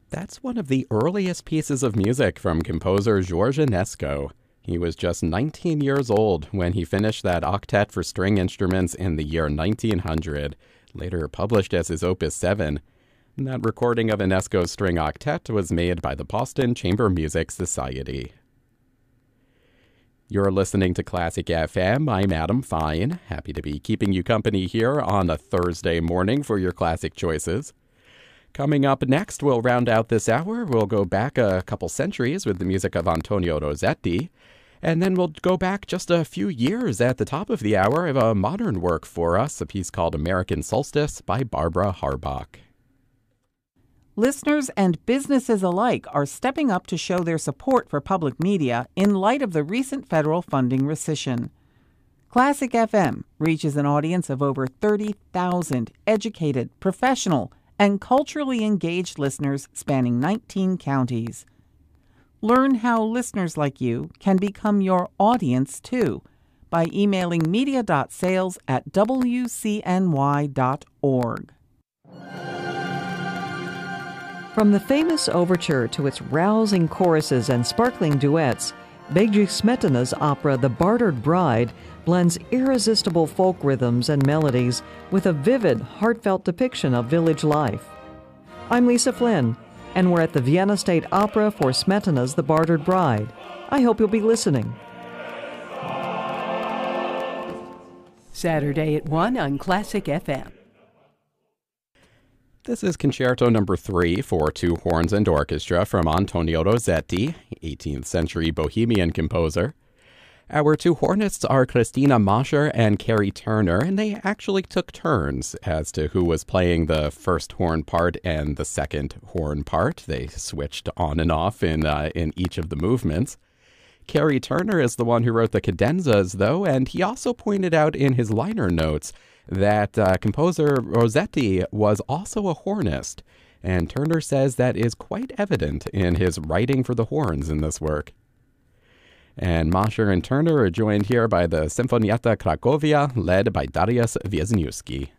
That's one of the earliest pieces of music from composer George Enesco. He was just 19 years old when he finished that octet for string instruments in the year 1900, later published as his Opus 7. And that recording of Enesco's string octet was made by the Boston Chamber Music Society. You're listening to Classic FM. I'm Adam Fine. Happy to be keeping you company here on a Thursday morning for your classic choices. Coming up next, we'll round out this hour. We'll go back a couple centuries with the music of Antonio Rossetti. And then we'll go back just a few years at the top of the hour of a modern work for us, a piece called American Solstice by Barbara Harbach. Listeners and businesses alike are stepping up to show their support for public media in light of the recent federal funding rescission. Classic FM reaches an audience of over 30,000 educated, professional, and culturally engaged listeners spanning 19 counties. Learn how listeners like you can become your audience too by emailing media.sales@wcny.org. From the famous overture to its rousing choruses and sparkling duets, Bedřich Smetana's opera The Bartered Bride blends irresistible folk rhythms and melodies with a vivid, heartfelt depiction of village life. I'm Lisa Flynn, and we're at the Vienna State Opera for Smetana's The Bartered Bride. I hope you'll be listening. Saturday at 1 on Classic FM. This is Concerto No. 3 for two horns and orchestra from Antonio Rossetti, 18th century Bohemian composer. Our two hornists are Christina Mascher and Carrie Turner, and they actually took turns as to who was playing the first horn part and the second horn part. They switched on and off in each of the movements. Carrie Turner is the one who wrote the cadenzas, though, and he also pointed out in his liner notes that composer Rossetti was also a hornist, and Turner says that is quite evident in his writing for the horns in this work. And Mascher and Turner are joined here by the Sinfonietta Cracovia, led by Dariusz Wisniewski.